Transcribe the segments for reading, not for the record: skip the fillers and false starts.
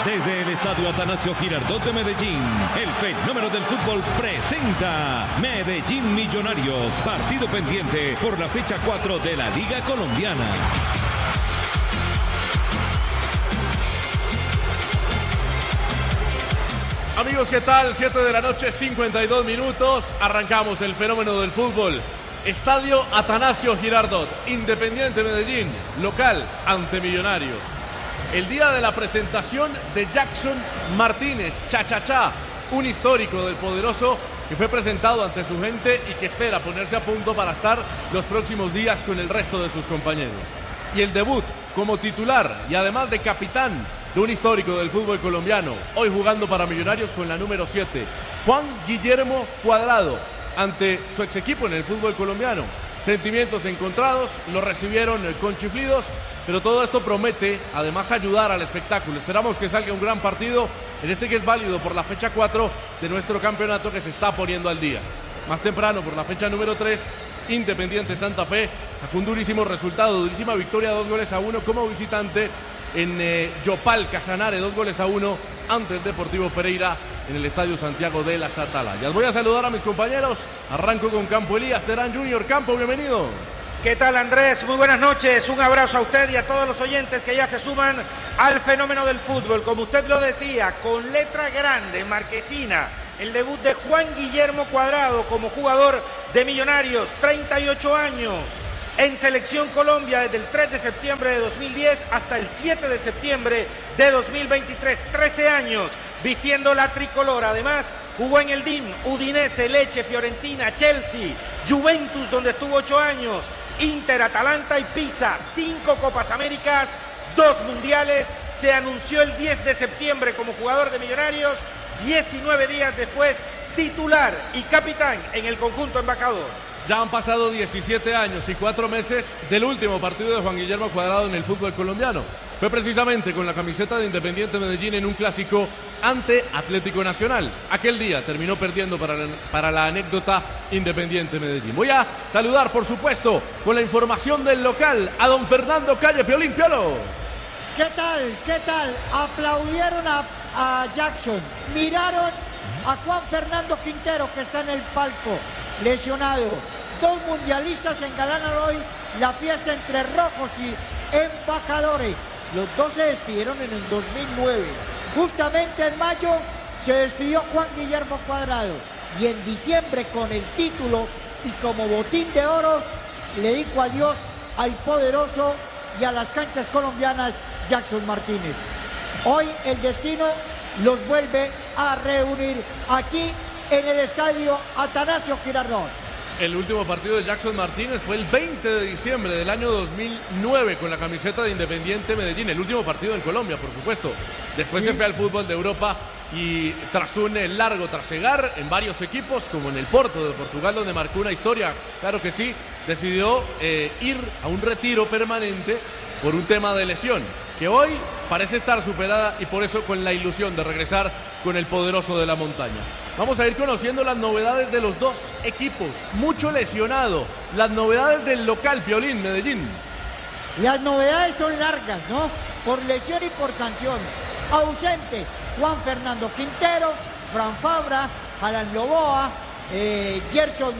Desde el Estadio Atanasio Girardot de Medellín, el fenómeno del fútbol presenta Medellín Millonarios, partido pendiente por la fecha 4 de la Liga Colombiana. Amigos, ¿qué tal? 7 de la noche, 52 minutos. Arrancamos el fenómeno del fútbol. Estadio Atanasio Girardot, Independiente Medellín, local ante Millonarios. El día de la presentación de Jackson Martínez, Cha-Cha-Cha, un histórico del poderoso que fue presentado ante su gente y que espera ponerse a punto para estar los próximos días con el resto de sus compañeros. Y el debut como titular y además de capitán de un histórico del fútbol colombiano, hoy jugando para Millonarios con la número 7, Juan Guillermo Cuadrado, ante su ex equipo en el fútbol colombiano. Sentimientos encontrados, lo recibieron con chiflidos, pero todo esto promete además ayudar al espectáculo. Esperamos que salga un gran partido en este que es válido por la fecha 4 de nuestro campeonato que se está poniendo al día. Más temprano, por la fecha número 3, Independiente Santa Fe sacó un durísimo resultado, durísima victoria 2-1 como visitante en Yopal, Casanare, 2-1 ante el Deportivo Pereira en el Estadio Santiago de las Atalayas. Voy a saludar a mis compañeros. Arranco con Campo Elías Terán Junior. Campo, bienvenido. ¿Qué tal, Andrés? Muy buenas noches. Un abrazo a usted y a todos los oyentes que ya se suman al fenómeno del fútbol. Como usted lo decía, con letra grande, marquesina, el debut de Juan Guillermo Cuadrado como jugador de Millonarios, 38 años. En Selección Colombia desde el 3 de septiembre de 2010 hasta el 7 de septiembre de 2023, 13 años vistiendo la tricolor. Además, jugó en el DIM, Udinese, Lecce, Fiorentina, Chelsea, Juventus, donde estuvo 8 años, Inter, Atalanta y Pisa, 5 Copas Américas, 2 Mundiales. Se anunció el 10 de septiembre como jugador de Millonarios, 19 días después, titular y capitán en el conjunto embajador. Ya han pasado 17 años y 4 meses del último partido de Juan Guillermo Cuadrado en el fútbol colombiano. Fue precisamente con la camiseta de Independiente Medellín en un clásico ante Atlético Nacional. Aquel día terminó perdiendo para la anécdota Independiente Medellín. Voy a saludar, por supuesto, con la información del local a don Fernando Calle. Piolín, Piolo. ¿Qué tal? ¿Qué tal? Aplaudieron a Jackson. Miraron a Juan Fernando Quintero, que está en el palco, lesionado. 2 mundialistas engalanan hoy la fiesta entre rojos y embajadores. Los 2 se despidieron en el 2009. Justamente en mayo se despidió Juan Guillermo Cuadrado. Y en diciembre, con el título y como botín de oro, le dijo adiós al poderoso y a las canchas colombianas Jackson Martínez. Hoy el destino los vuelve a reunir aquí en el Estadio Atanasio Girardot. El último partido de Jackson Martínez fue el 20 de diciembre del año 2009 con la camiseta de Independiente Medellín. El último partido en Colombia, por supuesto. Después se fue al fútbol de Europa y tras un largo trasegar en varios equipos, como en el Porto de Portugal, donde marcó una historia, claro que sí, decidió ir a un retiro permanente por un tema de lesión, que hoy parece estar superada y por eso con la ilusión de regresar con el poderoso de la montaña. Vamos a ir conociendo las novedades de los 2 equipos. Mucho lesionado. Las novedades del local, Piolín, Medellín. Las novedades son largas, ¿no? Por lesión y por sanción. Ausentes: Juan Fernando Quintero, Fran Fabra, Alan Loboa, Jason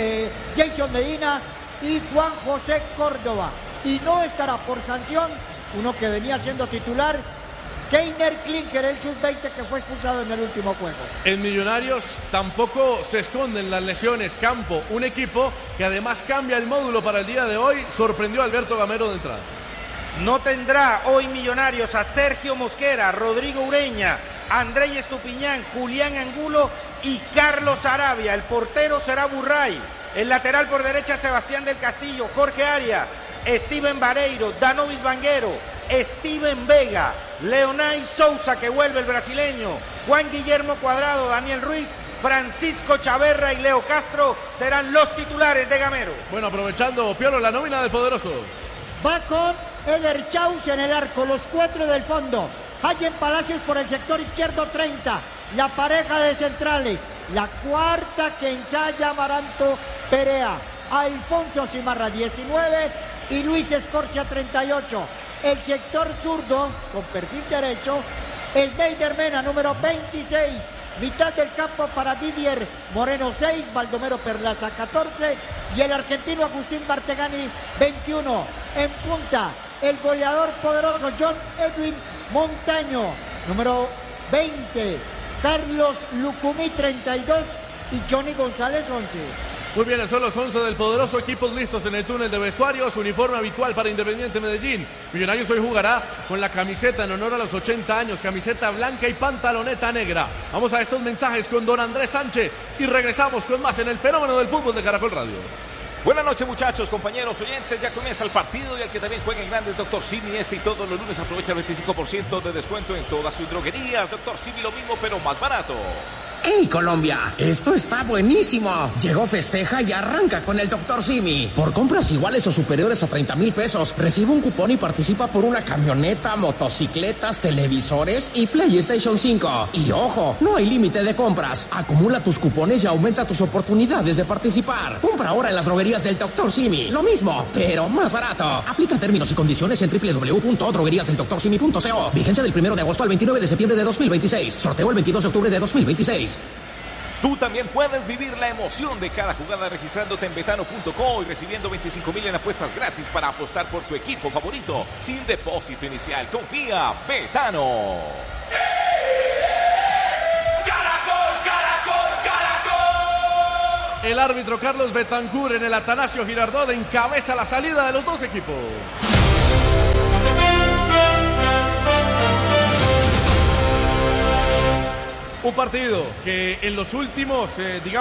Medina y Juan José Córdoba. Y no estará por sanción uno que venía siendo titular, Keiner Klinker, el sub-20 que fue expulsado en el último juego. En Millonarios tampoco se esconden las lesiones. Campo, un equipo que además cambia el módulo para el día de hoy, sorprendió a Alberto Gamero de entrada. No tendrá hoy Millonarios a Sergio Mosquera, Rodrigo Ureña, Andrei Estupiñán, Julián Angulo y Carlos Arabia. El portero será Burray. El lateral por derecha, Sebastián del Castillo, Jorge Arias, Steven Vareiro, Danovis Vanguero, Steven Vega, Leonay Sousa, que vuelve el brasileño, Juan Guillermo Cuadrado, Daniel Ruiz, Francisco Chaverra y Leo Castro serán los titulares de Gamero. Bueno, aprovechando, Piolo, la nómina del poderoso. Va con Eder Chaus en el arco, los 4 del fondo. Hayen Palacios por el sector izquierdo, 30. La pareja de centrales, la cuarta que ensaya Amaranto Perea, Alfonso Cimarra, 19, y Luis Escorcia, 38. El sector zurdo, con perfil derecho, Sveider Mena, número 26. Mitad del campo para Didier Moreno, 6. Baldomero Perlaza, 14. Y el argentino Agustín Martegani, 21. En punta, el goleador poderoso John Edwin Montaño, número 20. Carlos Lucumí, 32. Y Johnny González, 11. Muy bien, son los 11 del poderoso, equipos listos en el túnel de vestuarios, uniforme habitual para Independiente Medellín. Millonarios hoy jugará con la camiseta en honor a los 80 años, camiseta blanca y pantaloneta negra. Vamos a estos mensajes con don Andrés Sánchez y regresamos con más en el fenómeno del fútbol de Caracol Radio. Buenas noches, muchachos, compañeros, oyentes, ya comienza el partido y el que también juega en grandes, Dr. Simi, y todos los lunes aprovecha el 25% de descuento en todas sus droguerías. Dr. Simi, lo mismo pero más barato. ¡Hey, Colombia! Esto está buenísimo. Llegó Festeja y arranca con el Dr. Simi. Por compras iguales o superiores a 30,000 pesos, recibe un cupón y participa por una camioneta, motocicletas, televisores y PlayStation 5. Y ojo, no hay límite de compras. Acumula tus cupones y aumenta tus oportunidades de participar. Compra ahora en las droguerías del Dr. Simi. Lo mismo, pero más barato. Aplica términos y condiciones en www.drogueríasdeldoctorsimi.co. Vigencia del 1 de agosto al 29 de septiembre de 2026. Sorteo el 22 de octubre de 2026. Tú también puedes vivir la emoción de cada jugada registrándote en betano.co y recibiendo 25,000 en apuestas gratis para apostar por tu equipo favorito sin depósito inicial. Confía, Betano. ¡Caracol, Caracol, Caracol! El árbitro Carlos Betancur en el Atanasio Girardot encabeza la salida de los dos equipos. Un partido que en los últimos,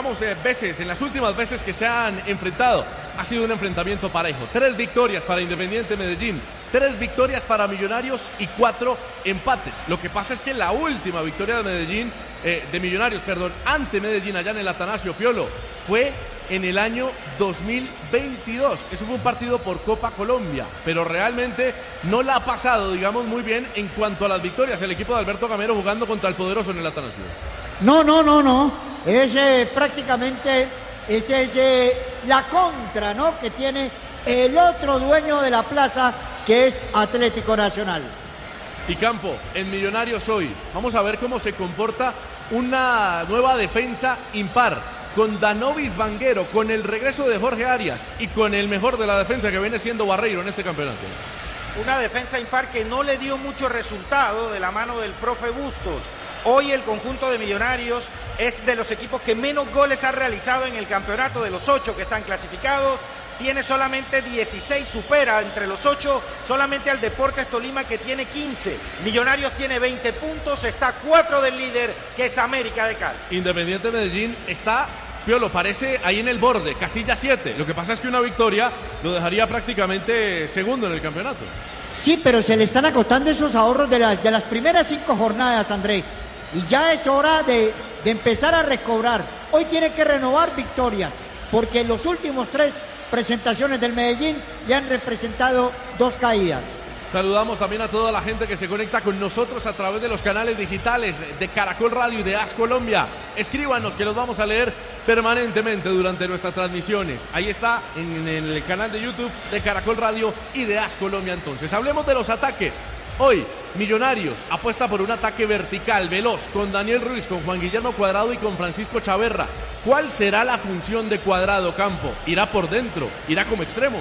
en las últimas veces que se han enfrentado, ha sido un enfrentamiento parejo. 3 victorias para Independiente Medellín, 3 victorias para Millonarios y 4 empates. Lo que pasa es que la última victoria de Millonarios, ante Medellín allá en el Atanasio Piolo, fue en el año 2022. Eso fue un partido por Copa Colombia, pero realmente no la ha pasado, muy bien en cuanto a las victorias el equipo de Alberto Gamero jugando contra el poderoso en el Atanasio. No. Prácticamente esa es la contra, ¿no?, que tiene el otro dueño de la plaza, que es Atlético Nacional. Y Campo, en Millonarios hoy, vamos a ver cómo se comporta una nueva defensa impar, con Danovis Vanguero, con el regreso de Jorge Arias y con el mejor de la defensa que viene siendo Barreiro en este campeonato. Una defensa impar que no le dio mucho resultado de la mano del profe Bustos. Hoy el conjunto de Millonarios es de los equipos que menos goles ha realizado en el campeonato. De los 8 que están clasificados, tiene solamente 16, supera entre los 8 solamente al Deportes Tolima, que tiene 15. Millonarios tiene 20 puntos, está 4 del líder, que es América de Cali. Independiente Medellín está, Piolo, parece ahí en el borde, casilla 7. Lo que pasa es que una victoria lo dejaría prácticamente segundo en el campeonato. Sí, pero se le están agotando esos ahorros de las primeras 5 jornadas, Andrés. Y ya es hora de empezar a recobrar. Hoy tiene que renovar victorias, porque los últimos 3 presentaciones del Medellín le han representado 2 caídas. Saludamos también a toda la gente que se conecta con nosotros a través de los canales digitales de Caracol Radio y de AS Colombia. Escríbanos, que los vamos a leer permanentemente durante nuestras transmisiones. Ahí está en el canal de YouTube de Caracol Radio y de AS Colombia. Entonces, hablemos de los ataques. Hoy, Millonarios apuesta por un ataque vertical, veloz, con Daniel Ruiz, con Juan Guillermo Cuadrado y con Francisco Chaverra. ¿Cuál será la función de Cuadrado, Campo? ¿Irá por dentro? ¿Irá como extremo?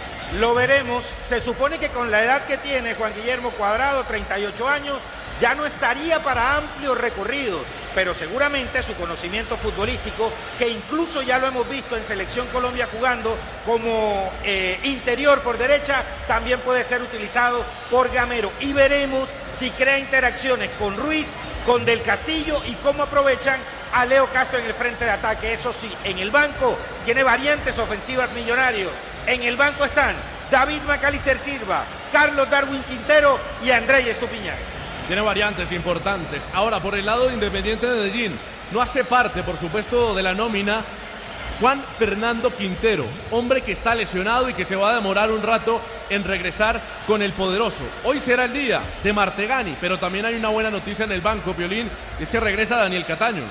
Lo veremos. Se supone que con la edad que tiene Juan Guillermo Cuadrado, 38 años, ya no estaría para amplios recorridos, pero seguramente su conocimiento futbolístico, que incluso ya lo hemos visto en Selección Colombia jugando como interior por derecha, también puede ser utilizado por Gamero. Y veremos si crea interacciones con Ruiz, con Del Castillo, y cómo aprovechan a Leo Castro en el frente de ataque. Eso sí, en el banco tiene variantes ofensivas Millonarios. En el banco están David Macalister Silva, Carlos Darwin Quintero y Andrés Estupiñán. Tiene variantes importantes. Ahora, por el lado de Independiente Medellín, no hace parte, por supuesto, de la nómina Juan Fernando Quintero, hombre que está lesionado y que se va a demorar un rato en regresar con el poderoso. Hoy será el día de Martegani, pero también hay una buena noticia en el banco, Piolín, y es que regresa Daniel Cataño.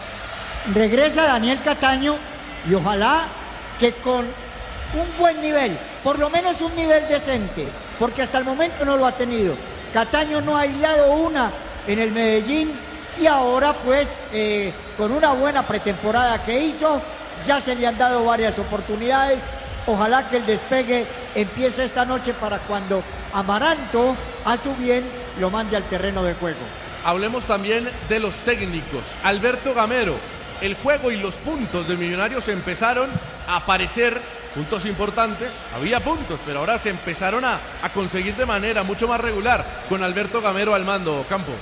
Regresa Daniel Cataño y ojalá que con un buen nivel, por lo menos un nivel decente, porque hasta el momento no lo ha tenido. Cataño no ha aislado una en el Medellín y ahora pues con una buena pretemporada que hizo, ya se le han dado varias oportunidades. Ojalá que el despegue empiece esta noche para cuando Amaranto, a su bien, lo mande al terreno de juego. Hablemos también de los técnicos. Alberto Gamero, el juego y los puntos de Millonarios empezaron a aparecer, puntos importantes, había puntos, pero ahora se empezaron a conseguir de manera mucho más regular con Alberto Gamero al mando, Campo.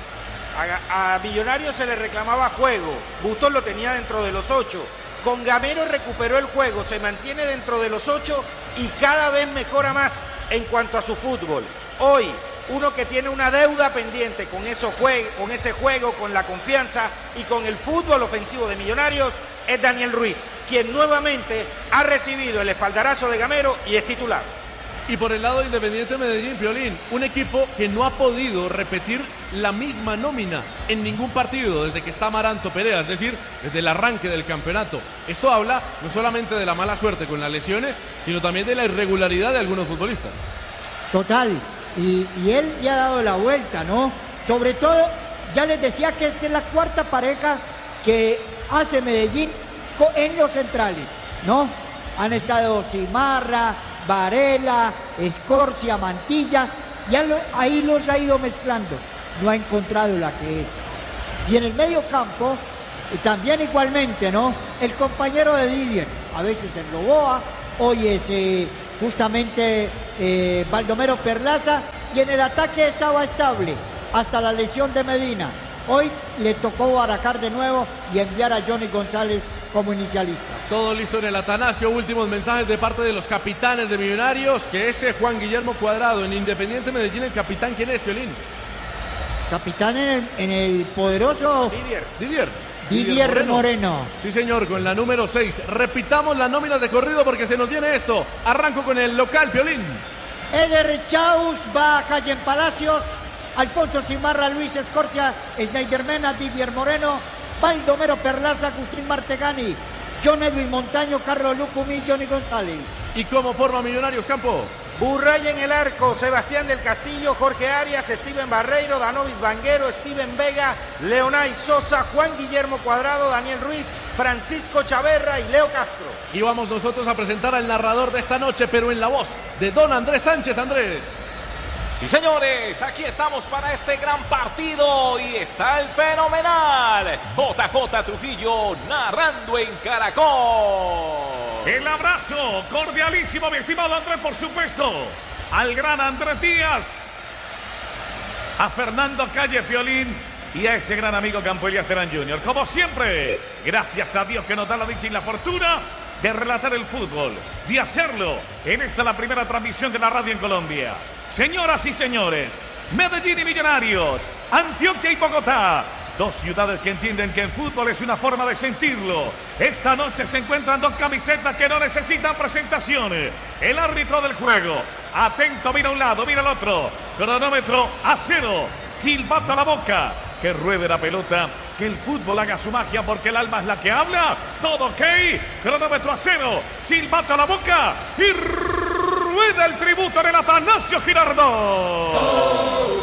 A Millonarios se le reclamaba juego, Bustos lo tenía dentro de los 8. Con Gamero recuperó el juego, se mantiene dentro de los 8 y cada vez mejora más en cuanto a su fútbol. Hoy, uno que tiene una deuda pendiente con ese juego, con la confianza y con el fútbol ofensivo de Millonarios, es Daniel Ruiz, quien nuevamente ha recibido el espaldarazo de Gamero y es titular. Y por el lado de Independiente Medellín, Piolín, un equipo que no ha podido repetir la misma nómina en ningún partido desde que está Amaranto Perea, es decir, desde el arranque del campeonato. Esto habla no solamente de la mala suerte con las lesiones, sino también de la irregularidad de algunos futbolistas. Total, y él ya ha dado la vuelta, ¿no? Sobre todo, ya les decía que esta es la cuarta pareja que hace Medellín en los centrales, ¿no? Han estado Cimarra, Varela, Escorcia, Mantilla, ya ahí los ha ido mezclando, no ha encontrado la que es. Y en el medio campo, también igualmente, ¿no? El compañero de Didier, a veces en Loboa, hoy es justamente Baldomero Perlaza, y en el ataque estaba estable, hasta la lesión de Medina. Hoy le tocó baracar de nuevo y enviar a Johnny González como inicialista. Todo listo en el Atanasio, últimos mensajes de parte de los capitanes de Millonarios, que ese Juan Guillermo Cuadrado en Independiente Medellín, el capitán, ¿quién es, Piolín? Capitán en el poderoso Didier Moreno. Sí, señor, con la número 6. Repitamos las nóminas de corrido porque se nos viene esto. Arranco con el local, Piolín. Eder Chaus va a Calle en Palacios, Alfonso Cimarra, Luis Escorcia, Snyder Mena, Didier Moreno, Baldomero Perlaza, Agustín Martegani, John Edwin Montaño, Carlos Lucumí, Johnny González. ¿Y cómo forma Millonarios, Campo? Burray en el arco, Sebastián del Castillo, Jorge Arias, Steven Barreiro, Danovis Vanguero, Steven Vega, Leonay Sosa, Juan Guillermo Cuadrado, Daniel Ruiz, Francisco Chaverra y Leo Castro. Y vamos nosotros a presentar al narrador de esta noche, pero en la voz de don Andrés Sánchez. Andrés. Sí, señores, aquí estamos para este gran partido y está el fenomenal JJ Trujillo narrando en Caracol. El abrazo cordialísimo, mi estimado Andrés, por supuesto, al gran Andrés Díaz, a Fernando Calle Piolín y a ese gran amigo Campo Elías Terán Jr. Como siempre, gracias a Dios que nos da la dicha y la fortuna de relatar el fútbol, de hacerlo en esta la primera transmisión de la radio en Colombia. Señoras y señores, Medellín y Millonarios, Antioquia y Bogotá, dos ciudades que entienden que el fútbol es una forma de sentirlo. Esta noche se encuentran dos camisetas que no necesitan presentaciones. El árbitro del juego, atento, mira a un lado, mira al otro. Cronómetro a 0, silbato a la boca. Que ruede la pelota, que el fútbol haga su magia porque el alma es la que habla. Todo ok, cronómetro a 0, silbato a la boca y rueda el tributo del Atanasio Girardot.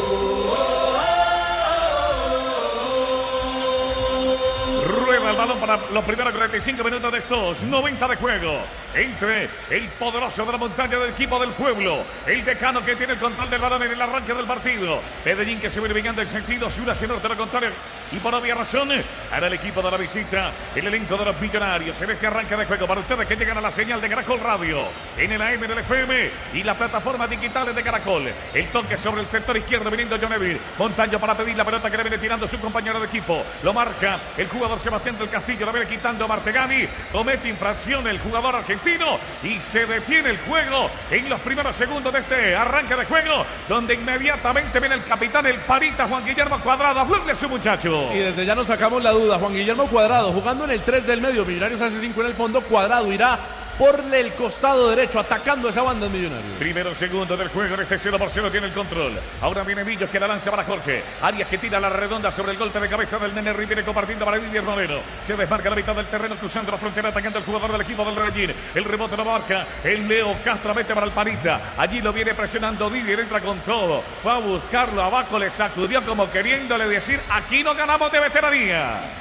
Rueda el balón para los primeros 45 minutos de estos 90 de juego entre el poderoso de la montaña del equipo del pueblo, el decano que tiene el control del balón en el arranque del partido, Medellín que se viene vengando en sentido sur hacia norte, lo contrario, y por obvia razón hará el equipo de la visita, el elenco de los Millonarios en este arranque de juego para ustedes que llegan a la señal de Caracol Radio en el AM del FM y la plataforma digital de Caracol. El toque sobre el sector izquierdo viniendo John Evil Montaño para pedir la pelota que le viene tirando su compañero de equipo, lo marca el jugador Sebastián del Castillo, la viene quitando Martegani, comete infracción el jugador argentino y se detiene el juego en los primeros segundos de este arranque de juego, donde inmediatamente viene el capitán, el parita Juan Guillermo Cuadrado, a hablarle a su muchacho. Y desde ya nos sacamos la duda, Juan Guillermo Cuadrado jugando en el 3 del medio, Millonarios hace 5 en el fondo, Cuadrado irá por el costado derecho, atacando esa banda de Millonarios. Primero, segundo del juego, en este 0-0 tiene el control. Ahora viene Millos que la lanza para Jorge. Arias que tira la redonda sobre el golpe de cabeza del Nene Riviere, compartiendo para Didier Moreno. Se desmarca la mitad del terreno, cruzando la frontera, atacando al jugador del equipo del Medellín. El rebote lo marca el Leo Castro, mete para el Panita. Allí lo viene presionando Didier, entra con todo. Fue a buscarlo abajo, le sacudió como queriéndole decir, aquí no ganamos de veteranía.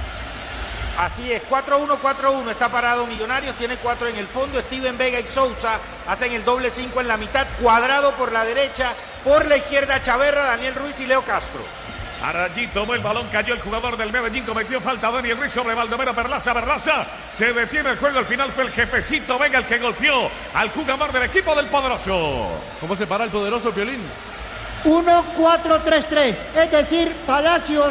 Así es, 4-1, 4-1, está parado Millonarios, tiene 4 en el fondo, Steven Vega y Sousa hacen el doble 5 en la mitad, Cuadrado por la derecha, por la izquierda Chaverra, Daniel Ruiz y Leo Castro. Allí tomó el balón, cayó el jugador del Medellín, cometió falta Daniel Ruiz sobre Baldomero Perlaza, se detiene el juego, al final fue el jefecito Vega el que golpeó al jugador del equipo del Poderoso. ¿Cómo se para el Poderoso, Piolín? 1-4-3-3, es decir, Palacios,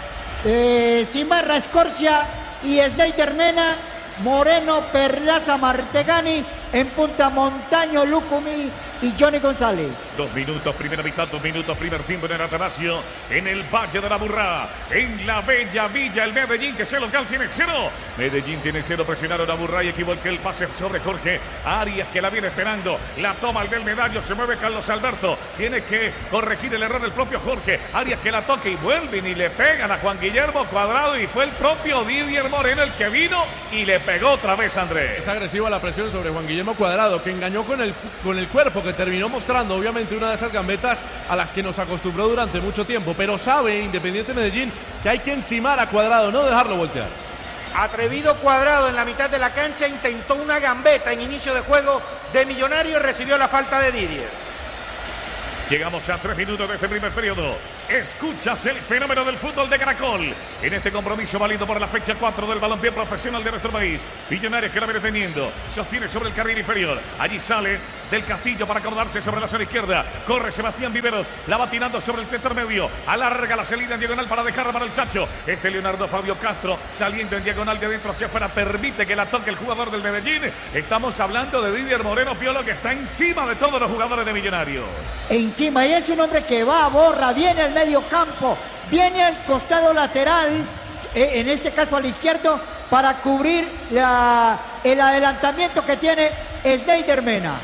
Cimarra, Escorcia y Sneijder Mena, Moreno, Perlaza, Martegani, en punta Montaño, Lucumí y Johnny González. 2 minutos, primera mitad, 2 minutos, primer tiempo en el Atanasio, en el Valle de la Burrá, en la bella villa, el Medellín, que es el local, tiene 0. Medellín tiene 0, presionaron a Burrá y equivocó el pase sobre Jorge Arias, que la viene esperando, la toma el del Medallo, se mueve Carlos Alberto, tiene que corregir el error del propio Jorge Arias, que la toca y vuelven y le pegan a Juan Guillermo Cuadrado, y fue el propio Didier Moreno el que vino y le pegó otra vez, Andrés. Es agresiva la presión sobre Juan Guillermo Cuadrado, que engañó con el cuerpo, que terminó mostrando obviamente una de esas gambetas a las que nos acostumbró durante mucho tiempo, pero sabe Independiente Medellín que hay que encimar a Cuadrado, no dejarlo voltear. Atrevido Cuadrado en la mitad de la cancha, intentó una gambeta en inicio de juego de Millonarios y recibió la falta de Didier. Llegamos a 3 minutos de este primer periodo. Escuchas el fenómeno del fútbol de Caracol en este compromiso válido por la fecha 4 del balompié profesional de nuestro país. Millonarios que la viene teniendo, sostiene sobre el carril inferior. Allí sale del Castillo para acomodarse sobre la zona izquierda. Corre Sebastián Viveros, la va tirando sobre el sector medio. Alarga la salida en diagonal para dejarla para el Chacho. Leonardo Fabio Castro saliendo en diagonal de adentro hacia afuera. Permite que la toque el jugador del Medellín. Estamos hablando de Didier Moreno Piolo, que está encima de todos los jugadores de Millonarios. Encima, y es un hombre que va, borra, viene al medio campo, viene al costado lateral, en este caso al izquierdo, para cubrir el adelantamiento que tiene Sneijder Mena.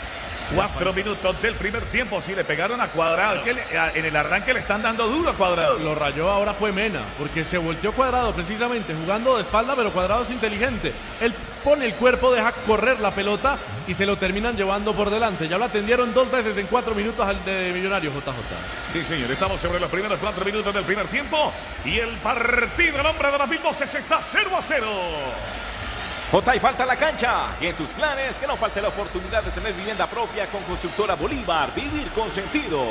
4 minutos del primer tiempo, sí le pegaron a Cuadrado, que en el arranque le están dando duro a Cuadrado. Lo rayó ahora fue Mena, porque se volteó Cuadrado precisamente, jugando de espalda, pero Cuadrado es inteligente. Él pone el cuerpo, deja correr la pelota y se lo terminan llevando por delante. Ya lo atendieron 2 veces en 4 minutos al de Millonarios, JJ. Sí, señor, estamos sobre los primeros 4 minutos del primer tiempo y el partido, el hombre de las mil voces, está 0-0. Jota, y falta la cancha. Y en tus planes, que no falte la oportunidad de tener vivienda propia con Constructora Bolívar. Vivir con sentido.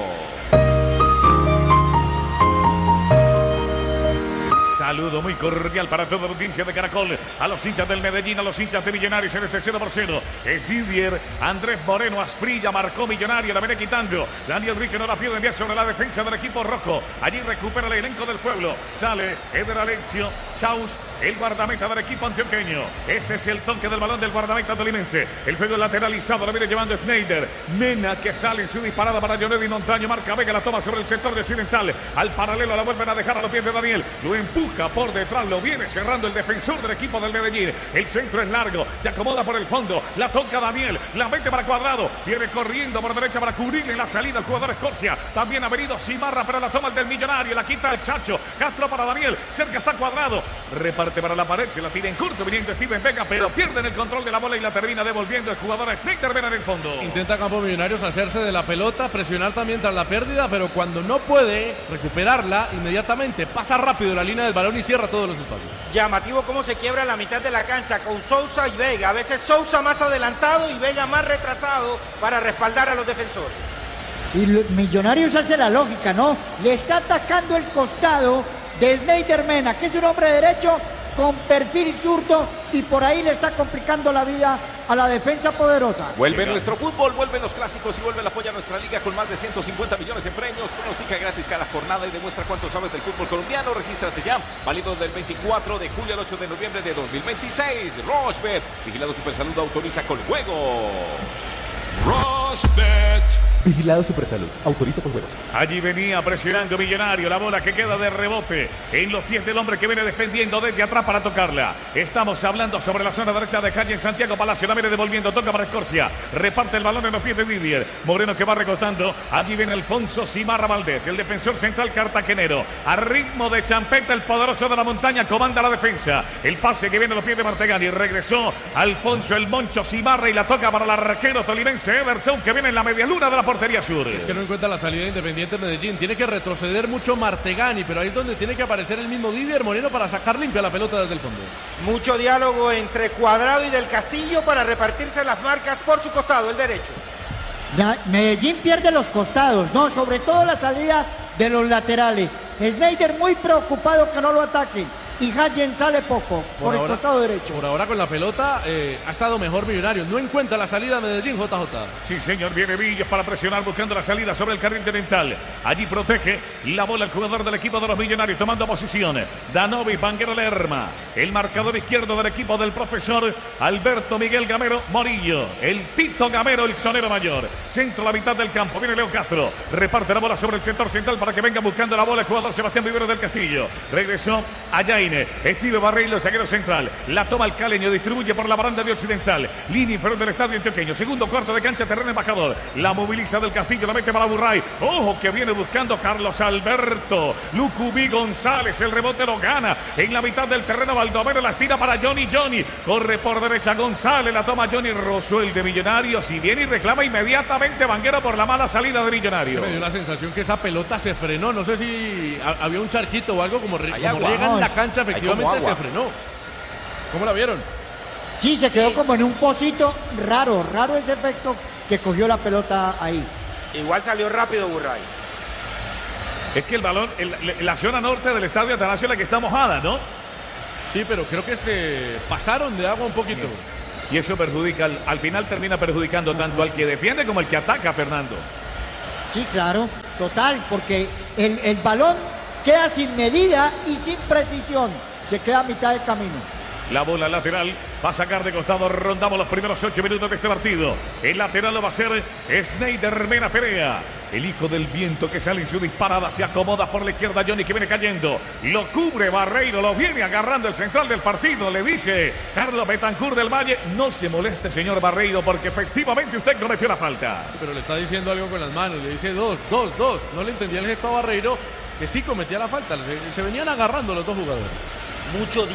Saludo muy cordial para toda la audiencia de Caracol, a los hinchas del Medellín, a los hinchas de Millonarios en este 0-0. Es Didier, Andrés Moreno, Asprilla, marcó Millonario, la viene quitando. Daniel Rique no la pierde, envía sobre la defensa del equipo rojo. Allí recupera el elenco del pueblo. Sale Eder Alexio Chaus, el guardameta del equipo antioqueño. Ese es el toque del balón del guardameta tolimense. El juego lateralizado, lo viene llevando Sneijder. Mena que sale en su disparada para Jonedi Montaño. Marca Vega, la toma sobre el sector de occidental. Al paralelo la vuelven a dejar a los pies de Daniel. Lo empuja por detrás, lo viene cerrando el defensor del equipo del Medellín. El centro es largo, se acomoda por el fondo, la toca Daniel, la mete para Cuadrado, viene corriendo por derecha para cubrirle la salida al jugador Escorcia. También ha venido Cimarra, pero la toma el del Millonario, la quita el Chacho. Castro para Daniel, cerca está Cuadrado, reparte para la pared, se la tira en corto viniendo Steven Vega, pero pierden el control de la bola y la termina devolviendo el jugador Sneijder Mena en el fondo. Intenta Campo Millonarios hacerse de la pelota, presionar también tras la pérdida, pero cuando no puede recuperarla, inmediatamente pasa rápido la línea del balón y cierra todos los espacios. Llamativo cómo se quiebra la mitad de la cancha con Sousa y Vega. A veces Sousa más adelantado y Vega más retrasado para respaldar a los defensores. Y Millonarios hace la lógica, ¿no? Le está atacando el costado de Sneijder Mena, que es un hombre derecho con perfil zurdo, y por ahí le está complicando la vida a la defensa poderosa. Vuelve nuestro fútbol, vuelven los clásicos y vuelve el apoyo a nuestra liga con más de 150 millones en premios. Pronostica gratis cada jornada y demuestra cuánto sabes del fútbol colombiano. Regístrate ya, válido del 24 de julio al 8 de noviembre de 2026. Rochebet, vigilado Supersalud, autoriza con juegos. Rochebet. Vigilado Supersalud. Autoriza con juegos. Allí venía presionando Millonario. La bola que queda de rebote en los pies del hombre que viene defendiendo desde atrás para tocarla. Estamos hablando sobre la zona derecha de calle en Santiago Palacio. La viene devolviendo. Toca para Escorcia. Reparte el balón en los pies de Didier. Moreno que va recostando. Allí viene Alfonso Simarra Valdés, el defensor central cartagenero. A ritmo de champeta, el poderoso de la montaña comanda la defensa. El pase que viene a los pies de Martegani. Regresó Alfonso el Moncho Simarra y la toca para el arquero tolimense Everton que viene en la media luna de la portería sur. Es que no encuentra la salida de Independiente Medellín. Tiene que retroceder mucho Martegani, pero ahí es donde tiene que aparecer el mismo Didier Moreno para sacar limpia la pelota desde el fondo. Mucho diálogo entre Cuadrado y Del Castillo para repartirse las marcas por su costado, el derecho. Medellín pierde los costados, ¿no? Sobre todo la salida de los laterales. Sneijder muy preocupado que no lo ataquen. Y Hayen sale poco por el costado derecho. Por ahora con la pelota ha estado mejor Millonarios. No encuentra la salida de Medellín, JJ. Sí, señor, viene Villas para presionar buscando la salida sobre el carril oriental. Allí protege la bola el jugador del equipo de los Millonarios tomando posición. Danovi, Vanguero Lerma. El marcador izquierdo del equipo del profesor Alberto Miguel Gamero Morillo. El Tito Gamero, el sonero mayor. Centro a la mitad del campo. Viene Leo Castro. Reparte la bola sobre el sector central para que venga buscando la bola el jugador Sebastián Vivero del Castillo. Regresó allá Steve Barreiro, el zaguero central. La toma el caleño, distribuye por la baranda de Occidental. Línea inferior del estadio antioqueño. Segundo cuarto de cancha, terreno embajador. La moviliza del Castillo, la mete para Burray. Ojo que viene buscando Carlos Alberto. Lucubí González, el rebote lo gana. En la mitad del terreno, Baldomero la tira para Johnny. Corre por derecha González, la toma Johnny Rosuel de Millonarios. Y viene y reclama inmediatamente Vanguero por la mala salida de Millonarios. Me dio la sensación que esa pelota se frenó. No sé si había un charquito o algo como riega en la cancha, efectivamente. Se frenó. ¿Cómo la vieron? Sí, se quedó como en un pocito raro ese efecto que cogió la pelota ahí. Igual salió rápido Burray. Es que el balón, la zona norte del estadio Atanasio es la que está mojada, ¿no? Sí, pero creo que se pasaron de agua un poquito. Y eso perjudica, al final termina perjudicando tanto al que defiende como al que ataca, Fernando. Sí, claro, total, porque el balón queda sin medida y sin precisión. Se queda a mitad del camino. La bola lateral va a sacar de costado. Rondamos los primeros 8 minutos de este partido. El lateral lo va a hacer Sneijder Mena Perea. El hijo del viento que sale en su disparada. Se acomoda por la izquierda Johnny que viene cayendo. Lo cubre Barreiro. Lo viene agarrando el central del partido. Le dice Carlos Betancur del Valle. No se moleste, señor Barreiro, porque efectivamente usted cometió la falta. Pero le está diciendo algo con las manos. Le dice dos. No le entendía el gesto a Barreiro, que sí cometía la falta. Se venían agarrando los dos jugadores. Mucho